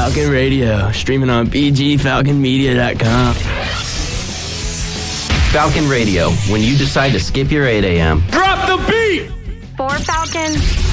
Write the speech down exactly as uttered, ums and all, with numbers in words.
Falcon Radio, streaming on b g falcon media dot com. Falcon Radio, when you decide to skip your eight a.m. Drop the beat! For Falcon.